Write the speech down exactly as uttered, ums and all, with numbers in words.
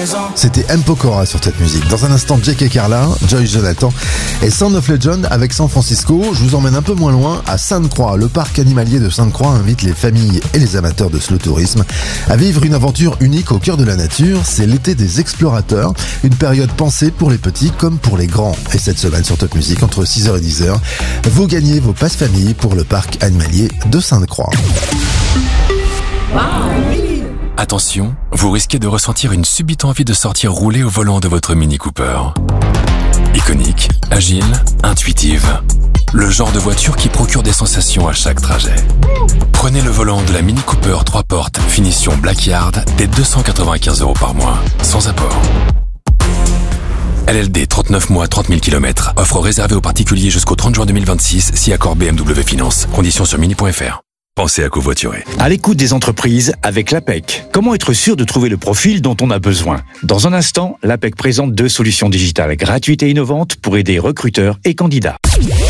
C'était M. Pokora sur cette musique. Dans un instant, Jake et Carla, Joyce Jonathan et Sound of Legend avec San Francisco. Je vous emmène un peu moins loin à Sainte-Croix. Le parc animalier de Sainte-Croix invite les familles et les amateurs de slow tourisme à vivre une aventure unique au cœur de la nature. C'est l'été des explorateurs, une période pensée pour les petits comme pour les grands. Et cette semaine sur Top Music, entre six heures et dix heures, vous gagnez vos passes famille pour le parc animalier de Sainte-Croix. Attention, vous risquez de ressentir une subite envie de sortir rouler au volant de votre Mini Cooper. Iconique, agile, intuitive. Le genre de voiture qui procure des sensations à chaque trajet. Prenez le volant de la Mini Cooper trois portes, finition Blackyard, dès deux cent quatre-vingt-quinze euros par mois, sans apport. L L D, trente-neuf mois, trente mille kilomètres. Offre réservée aux particuliers jusqu'au trente juin deux mille vingt-six, si accord B M W Finance. Conditions sur mini point f r. Pensez à covoiturer. À l'écoute des entreprises avec l'A P E C. Comment être sûr de trouver le profil dont on a besoin? Dans un instant, l'A P E C présente deux solutions digitales gratuites et innovantes pour aider recruteurs et candidats.